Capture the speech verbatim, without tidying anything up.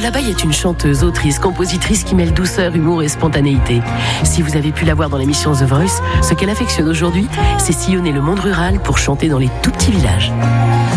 Labaye est une chanteuse, autrice, compositrice qui mêle douceur, humour et spontanéité. Si vous avez pu la voir dans l'émission The Voice, ce qu'elle affectionne aujourd'hui, c'est sillonner le monde rural pour chanter dans les tout petits villages.